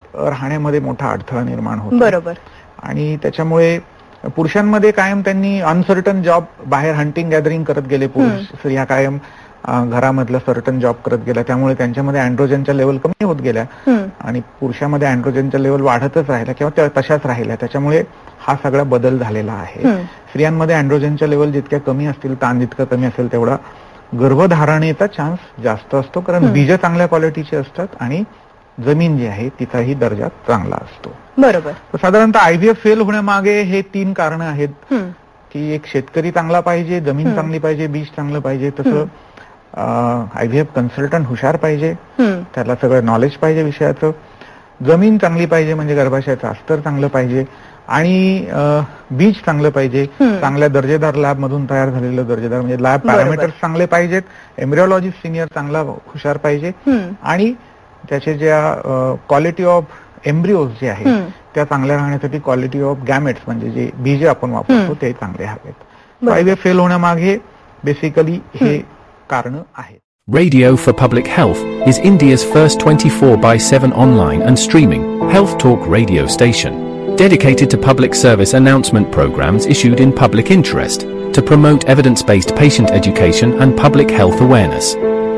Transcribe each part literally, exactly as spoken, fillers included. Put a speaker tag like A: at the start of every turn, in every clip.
A: राहण्यामध्ये मोठा अडथळा निर्माण होतो.
B: बरोबर.
A: आणि त्याच्यामुळे पुरुषांमध्ये कायम त्यांनी अनसर्टन जॉब, बाहेर हंटिंग गॅदरिंग करत गेले पुरुष, स्त्रिया कायम घरामधलं सर्टन जॉब करत गेल्या, त्यामुळे त्यांच्यामध्ये अँड्रोजनच्या लेवल कमी होत गेल्या आणि पुरुषामध्ये अँड्रोजनच्या लेवल वाढतच राहिल्या किंवा तशाच राहिल्या. त्याच्यामुळे हा सगळा बदल झालेला आहे. स्त्रियांमध्ये अँड्रोजनच्या लेवल जितक्या कमी असतील, ताण जितकं कमी असेल, तेवढा गर्भधारणेचा चान्स जास्त असतो, कारण बीज चांगल्या क्वालिटीचे असतात आणि जमीन जी आहे तिचाही दर्जा चांगला असतो.
B: बरोबर.
A: साधारणतः आयव्हीएफ फेल होण्यामागे हे तीन कारण आहेत की एक शेतकरी चांगला पाहिजे, जमीन चांगली पाहिजे, बीज चांगलं पाहिजे, तसं आयव्हीएफ कन्सल्टंट हुशार पाहिजे, त्याला सगळं नॉलेज पाहिजे विषयाचं, जमीन चांगली पाहिजे म्हणजे गर्भाशयाचं अस्तर चांगलं पाहिजे आणि बीज चांगलं पाहिजे, चांगल्या दर्जेदार लॅब मधून तयार झालेलं दर्जेदार म्हणजे लॅब पॅरामीटर्स चांगले पाहिजेत, एम्ब्रिओलॉजिस्ट सिनियर चांगला हुशार पाहिजे आणि त्याचे ज्या क्वालिटी ऑफ एम्ब्रिओज जे आहे त्या चांगल्या राहण्यासाठी क्वालिटी ऑफ गॅमेट्स म्हणजे जे बीज आपण वापरतो ते चांगले हवेत. आयव्हीएफ फेल होण्यामागे बेसिकली हे कारण आहेत.
C: Radio for Public Health is India's first twenty-four by seven online and streaming health talk radio station dedicated to public service announcement programs issued in public interest to promote evidence-based patient education and public health awareness.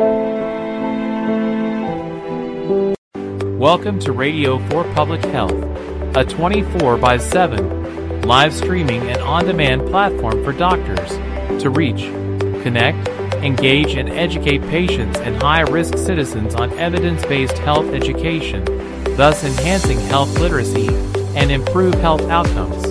D: Welcome to Radio for Public Health, a twenty-four by seven live streaming and on-demand platform for doctors to reach, connect, engage and educate patients and high-risk citizens on evidence-based health education, thus enhancing health literacy and improve health outcomes.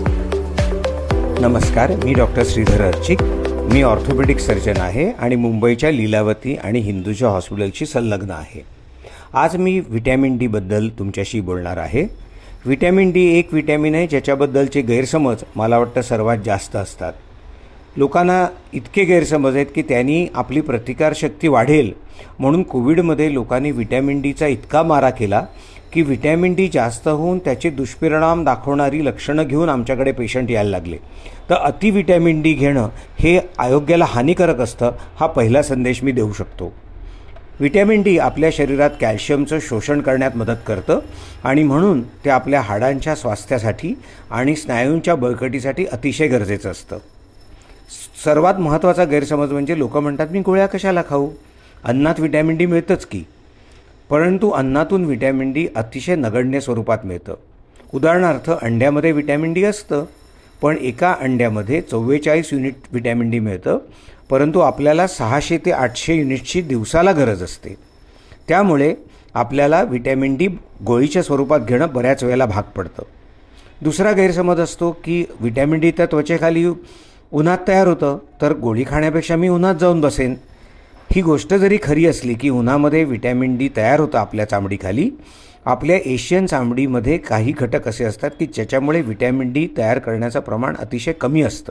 E: नमस्कार, मी doctor Shridhar अर्चिक. मी orthopaedic surgeon आहे आणि मुंबईच्या लीलावती आणि हिंदुजा हॉस्पिटलशी संलग्न आहे. आज मी vitamin D बद्दल तुमच्याशी बोलणार आहे. व्हिटॅमिन डी एक व्हिटॅमिन आहे ज्याच्याबद्दलचे गैरसमज मला वाटतं सर्वात जास्त असतात. लोकांना इतके गैरसमज आहेत की त्यांनी आपली प्रतिकारशक्ती वाढेल म्हणून कोविडमध्ये लोकांनी व्हिटॅमिन डीचा इतका मारा केला की व्हिटॅमिन डी जास्त होऊन त्याचे दुष्परिणाम दाखवणारी लक्षणं घेऊन आमच्याकडे पेशंट यायला लागले. तर अति व्हिटॅमिन डी घेणं हे आरोग्याला हानिकारक असतं, हा पहिला संदेश मी देऊ शकतो. व्हिटॅमिन डी आपल्या शरीरात कॅल्शियमचं शोषण करण्यात मदत करतं आणि म्हणून ते आपल्या हाडांच्या स्वास्थ्यासाठी आणि स्नायूंच्या बळकटीसाठी अतिशय गरजेचं असतं. सर्वात महत्त्वाचा गैरसमज म्हणजे लोक म्हणतात मी गोळ्या कशाला खाऊ, अन्नात व्हिटॅमिन डी मिळतंच की. परंतु अन्नातून व्हिटॅमिन डी अतिशय नगण्य स्वरूपात मिळतं. उदाहरणार्थ अंड्यामध्ये व्हिटॅमिन डी असतं, पण एका अंड्यामध्ये चव्वेचाळीस युनिट व्हिटॅमिन डी मिळतं, परंतु आपल्याला सहाशे ते आठशे युनिटची दिवसाला गरज असते. त्यामुळे आपल्याला व्हिटॅमिन डी गोळीच्या स्वरूपात घेणं बऱ्याच वेळेला भाग पडतं. दुसरा गैरसमज असतो की व्हिटॅमिन डी त्या त्वचेखाली उन्हात तयार होतं, तर गोळी खाण्यापेक्षा मी उन्हात जाऊन बसेन. ही गोष्ट जरी खरी असली की उन्हामध्ये व्हिटॅमिन डी तयार होतं आपल्या चामडीखाली, आपल्या एशियन चामडीमध्ये काही घटक असे असतात की ज्याच्यामुळे व्हिटॅमिन डी तयार करण्याचं प्रमाण अतिशय कमी असतं.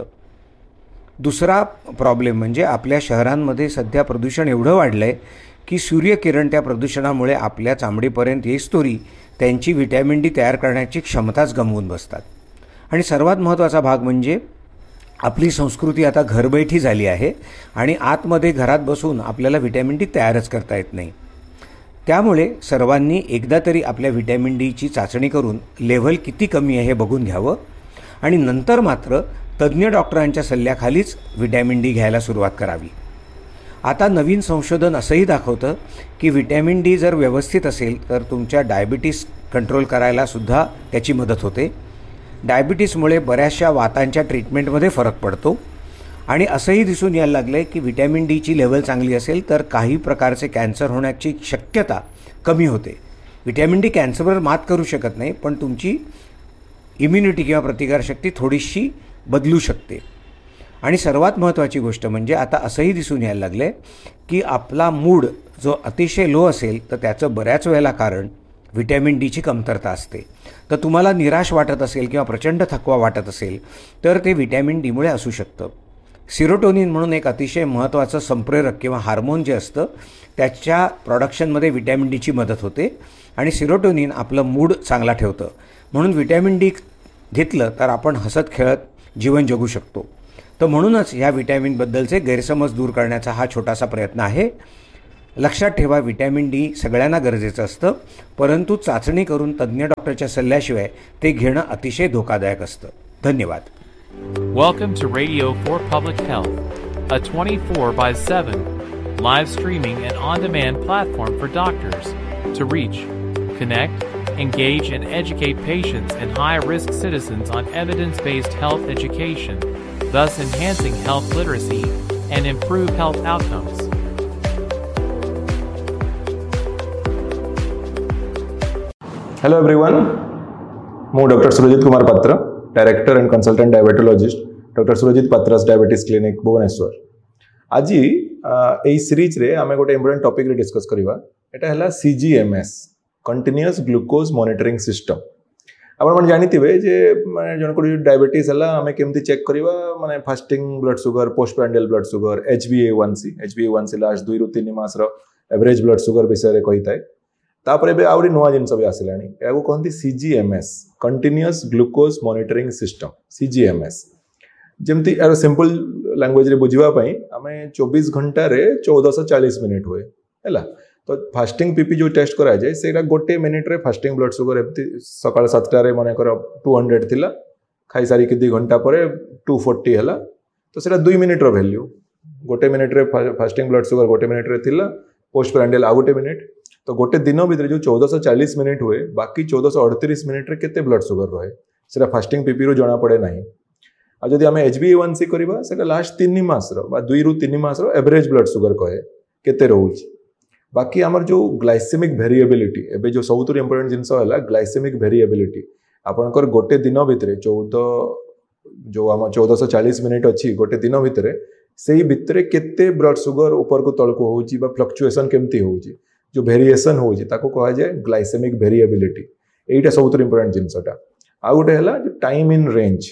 E: दुसरा प्रॉब्लेम म्हणजे आपल्या शहरांमध्ये सध्या प्रदूषण एवढं वाढलं आहे की सूर्यकिरण त्या प्रदूषणामुळे आपल्या चामडीपर्यंत येईस्तोरी त्यांची व्हिटॅमिन डी तयार करण्याची क्षमताच गमावून बसतात. आणि सर्वात महत्त्वाचा भाग म्हणजे आपली संस्कृती आता घरबैठी झाली आहे आणि आतमध्ये घरात बसून आपल्याला व्हिटॅमिन डी तयारच करता येत नाही. त्यामुळे सर्वांनी एकदा तरी आपल्या व्हिटॅमिन डीची चाचणी करून लेव्हल किती कमी आहे हे बघून घ्यावं आणि नंतर मात्र तज्ज्ञ डॉक्टरांच्या सल्ल्याखालीच व्हिटॅमिन डी घ्यायला सुरुवात करावी. आता नवीन संशोधन असंही दाखवतं की व्हिटॅमिन डी जर व्यवस्थित असेल तर तुमच्या डायबिटीस कंट्रोल करायलासुद्धा त्याची मदत होते. डायबिटीसमुळे बऱ्याचशा वातांच्या ट्रीटमेंटमध्ये फरक पडतो आणि असंही दिसून यायला लागलं आहे की व्हिटॅमिन डीची लेवल चांगली असेल तर काही प्रकारचे कॅन्सर होण्याची शक्यता कमी होते. व्हिटॅमिन डी कॅन्सरवर मात करू शकत नाही, पण तुमची इम्युनिटी किंवा प्रतिकारशक्ती थोडीशी बदलू शकते. आणि सर्वात महत्त्वाची गोष्ट म्हणजे आता असंही दिसून यायला लागलं आहे की आपला मूड जो अतिशय लो असेल तर त्याचं बऱ्याच वेळेला कारण व्हिटॅमिन डीची कमतरता असते. तर तुम्हाला निराश वाटत असेल किंवा प्रचंड थकवा वाटत असेल तर ते व्हिटॅमिन डीमुळे असू शकतं. सिरोटोनिन म्हणून एक अतिशय महत्त्वाचं संप्रेरक किंवा हार्मोन जे असतं त्याच्या प्रोडक्शनमध्ये व्हिटॅमिन डीची मदत होते आणि सिरोटोनिन आपलं मूड चांगला ठेवतं. म्हणून व्हिटॅमिन डी घेतलं तर आपण हसत खेळत जीवन जगू शकतो. तर म्हणूनच ह्या व्हिटॅमिनबद्दलचे गैरसमज दूर करण्याचा हा छोटासा प्रयत्न आहे. लक्षात ठेवा, व्हिटॅमिन डी सगळ्यांना गरजेचं असतं, परंतु चाचणी करून तज्ज्ञ डॉक्टरच्या सल्ल्याशिवाय ते घेणं अतिशय धोकादायक असतं. धन्यवाद.
D: Welcome to Radio for Public Health, a twenty-four by seven live streaming and on-demand platform for doctors to reach, connect, engage, and educate patients and high-risk citizens on evidence-based health education, thus enhancing health literacy and improve health outcomes.
B: Hello everyone, ମୁଁ doctor Surajit Kumar Patra, director and consultant diabetologist doctor Surjit पात्रास diabetes clinic Bhubaneswar. आज यही series रे आमे गोटे important topic रे discuss करबा. एटा हला सीजीएमएस, continuous glucose monitoring system. आपण मन जानिथिबे जे माने जन को डायबिटीज हला आमे केमती चेक करबा, माने fasting blood sugar, post prandial blood sugar, H B ए वन सी एच बी ए वन सी लास्ट दुई रु तीन मास रो एवरेज ब्लड शुगर विषय रे कहि थाए. तापर एबे आउरी नुवा जिनस भी आसिलानी, याको कहंती सीजीएमएस, कंटीन्यूअस ग्लूकोज मॉनिटरिंग सिस्टम, सीजीएमएस. जेमती यार सिंपल लैंग्वेज रे बुझिबा पई आमे चौबीस घंटा रे चौदह सौ चालीस मिनिट हुए हैला. तो फास्टिंग पीपी जो टेस्ट करा जाए सेटा गोटे मिनिट रे फास्टिंग ब्लड शुगर एमती सकाळ सात टा रे माने कर दो सौ थिला, खाई सारी के दो घंटा परे दो सौ चालीस हैला. तो सेटा दो मिनिट रो वैल्यू, गोटे मिनिट रे फास्टिंग ब्लड शुगर गोटे मिनिट रे थिला, पोस्ट प्रांडियल आ गोटे मिनिट. तो गोटे दिन भितर जो चौदह सौ चालीस मिनिट हुए, बाकी चौदह सौ अड़तीस मिनिट रे केते ब्लड शुगर रहे सेटा फास्टिंग पीपी रो जना पड़े नहीं. आ जदि आमे एच बी ए वन सी करबा सेटा लास्ट तीन मास रो बा दुई रु तीन मास रो एवरेज ब्लड शुगर कहे केते रहउची. बाकी हमर जो ग्लाइसेमिक वेरिएबिलिटी, एबे जो सबुतु इंपोर्टेंट जिंस होला ग्लाइसेमिक वेरिएबिलिटी. आपनकर गोटे दिन भितर चौदह जो हम चौदह सौ चालीस मिनिट अछि गोटे दिन भितर, सेही भितर केते ब्लड शुगर ऊपर को तळ को होउची बा फ्लक्चुएशन केमती होउची, जो वेरिएशन होउची ताको कहा जाए ग्लाइसेमिक वेरिएबिलिटी. एटा सबुतु इंपोर्टेंट जिंसटा. आ गोटे हला टाइम इन रेंज,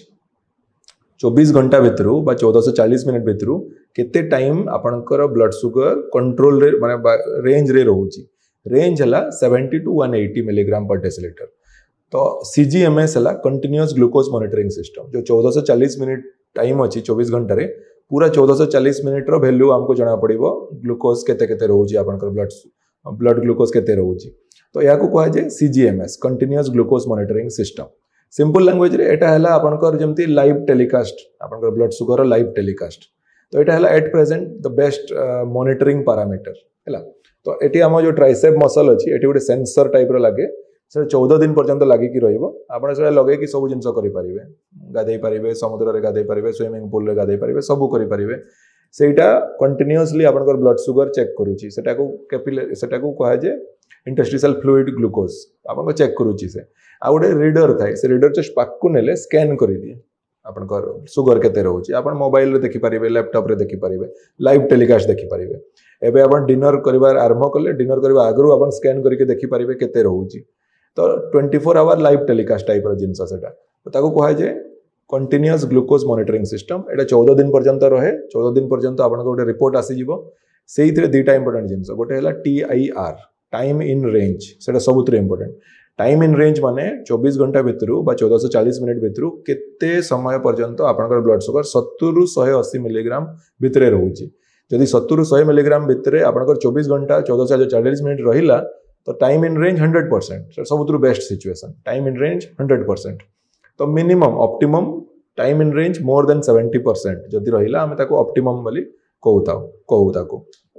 B: चौबीस घंटा भितर बा चौदह सौ चालीस मिनिट भितर केते टाइम आपनकर ब्लड शुगर कंट्रोल रे माने रेंज रे रहउची. रेंज हला सत्तर टू एक सौ अस्सी मिलीग्राम पर डेसिलीटर. तो सीजीएमएस हला कंटीन्यूअस ग्लूकोज मॉनिटरिंग सिस्टम, जो चौदह सौ चालीस मिनिट टाइम अछि चौबीस घंटा रे, पूरा चौदह सौ चालीस मिनिट रो वैल्यू हमको जणा पड़िबो ग्लूकोज केते केते रहउची, आपनकर ब्लड ब्लड ग्लूकोज केते रहउची. तो याको कहा जाए सीजीएमएस, continuous glucose monitoring system. Simple language रे एटा हला आपनकर जेमती लाइव टेलीकास्ट, आपनकर ब्लड शुगर लाइव टेलीकास्ट. तो एटा हला at present the best monitoring parameter हैला. तो एटी हम जो ट्राइसेप मसल अछि एटी गोटे सेंसर टाइप रो लागे, से चौदह दिन पर्यंत लागी कि रहिबो. आपण से लगे कि सब जिंस करि परिबे, गाधै परिबे, समुद्र रे गाधै परिबे, स्विमिंग पूल रे गाधै परिबे, सब करि परिबे. सेटा कंटीन्यूअसली आपनकर ब्लड शुगर चेक करूची. सेटा को कैपिलरी, सेटा को कहा जाए इंटरस्टिशियल फ्लूइड ग्लूकोज आपन को चेक करूची. से आ गोटे रीडर थाए, से रीडर जस्ट पाक को नेले स्कैन करि दिए आपनकर शुगर केते रहउची. आपन मोबाइल रे देखि परिबे, लैपटॉप रे देखि परिबे, लाइव टेलीकास्ट देखि परिबे. एबे आपन डिनर करिवार आरंभ करले, डिनर करबा आगरु आपन स्कैन करके देखि परिबे केते रहउची. तो चौबीस आवर लाइव टेलीकास्ट टाइप रो जिंस सेटा. तो ताको कहा जाए कंटीन्यूअस ग्लूकोज मॉनिटरिंग सिस्टम. एटा चौदह दिन पर्यंत रहे. चौदह दिन पर्यंत आपन गोटे रिपोर्ट आसी जिवो. सेइथरे दुईटा इंपोर्टेंट जिंस, गोटे हला T I R, time in range. सेटा सबुतरे इंपोर्टेंट. टाइम इन रेंज माने चौबीस घंटा भितर बा चौदह सौ चालीस मिनिट भितर केते समय पर्यंत आपनकर ब्लड शुगर सत्तर रु एक सौ अस्सी मिलीग्राम भितरे रहउची. जदि सत्तर रु सौ मिलीग्राम भितरे आपनकर चौबीस घंटा चौदह सौ चालीस मिनिट रहिला, तो time in range hundred percent सबुतु best situation. Time in range hundred percent. तो minimum optimum time in range more than seventy percent जदि रहिला आमे ताको ऑप्टिमम बोली कहूताओ कहू ताको.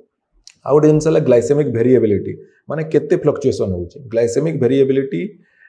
B: आ गोटे जिनस हला ग्लाइसेमिक वेरिएबिलिटी, माने केते फ्लक्चुएशन होउची. ग्लाइसेमिक वेरिएबिलिटी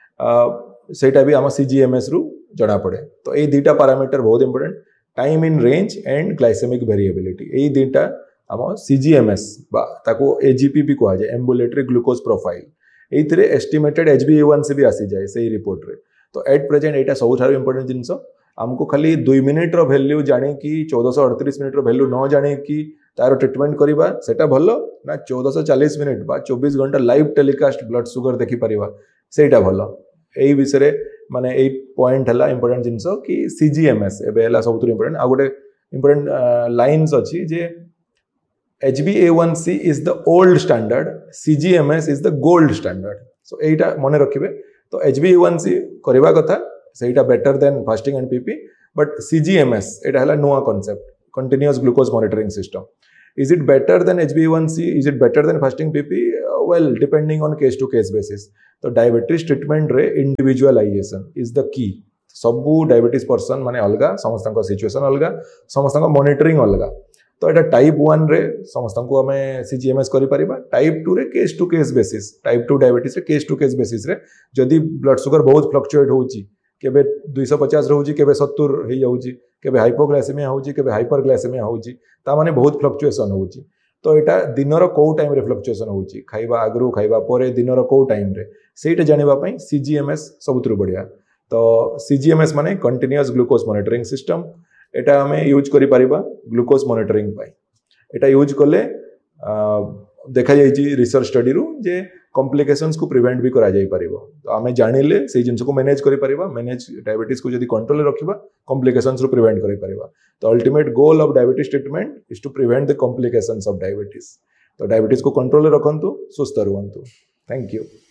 B: सेटा भी आम सीजीएमएस रु जणा पड़े. तो ये दुईटा पैरामीटर बहुत important, time in range and glycaemic variability. ये दुईटा आम सीजीएमएस बा ताको एजीपी भी कहा जाए, ambulatory glucose profile. एइथिरे estimated H B ए वन सी भी आसी जाए सही रिपोर्ट रे. तो एट प्रेजेंट एटा सबुठारु इंपोर्टेंट जिनस. आमको खाली दुई मिनिट रो वैल्यू जाने कि चौदह सौ अड़तीस मिनिट रो वैल्यू न जाने कि तार ट्रीटमेंट करबा सेटा भलो ना चौदह सौ चालीस मिनिट बा चौबीस घंटा लाइव टेलीकास्ट ब्लड शुगर देखि परिबा सेटा भलो. एई विषय माने एई पॉइंट हला इंपोर्टेंट जिनस कि सीजीएमएस एबे हला सबुठारु इंपोर्टेंट. आ गोटे इंपोर्टेंट लाइन्स अछि जे H b A one C is the old standard, C G M S is the gold standard. So एटा मने रखिबे. तो H b A one C करबा कथा सेटा better than fasting and PP, but C G M S एटा हला नुवा concept, continuous glucose monitoring system. Is it better than H b A one C? Is it better than fasting P P? Uh, well, depending on case to case basis. तो diabetes treatment रे individualisation is the key. सबू diabetes person माने अलगा, समस्त situation अलगा, समस्त monitoring अलगा. तो एटा टाइप वन रे समस्त को हमें सीजीएमएस करि परिबा. टाइप टू रे case to case basis, type two diabetes रे केस टू केस बेसिस रे जदि ब्लड शुगर बहुत फ्लक्चुएट होउची, केबे दो सौ पचास रहउची, केबे सत्तर हे जाउची, केबे हाइपोग्लाइसेमिया होउची, केबे हाइपरग्लाइसेमिया होउची, ता माने बहुत फ्लक्चुएशन होउची. तो यहाँ दिनर कौ टाइम रे फ्लक्चुएशन होउची, खाइबा आगरू खाइबा परे दिनर कौ टाइम रे, सेटा जानिबा पई सीजीएमएस सबुतरु बढ़िया. तो सीजीएमएस माने कंटिन्यूअस ग्लूकोज मॉनिटरिंग सिस्टम. एटा हमें यूज करि परिबा ग्लूकोज मॉनिटरिंग पई. एटा यूज कले देखा जाइछि रिसर्च स्टडी रु जे कॉम्प्लिकेशंस को प्रिवेंट भी करा जाई परिबो. तो आमे जानिले से जिंस को मैनेज करि परिबा. मैनेज डायबिटीज को जदि कंट्रोल रखिबा कॉम्प्लिकेशंस रु प्रिवेंट करि परिबा. तो ultimate goal of diabetes treatment is to prevent the complications of diabetes. तो डायबिटीज को कंट्रोल रखंतु, सुस्थ रहंतु. Thank you.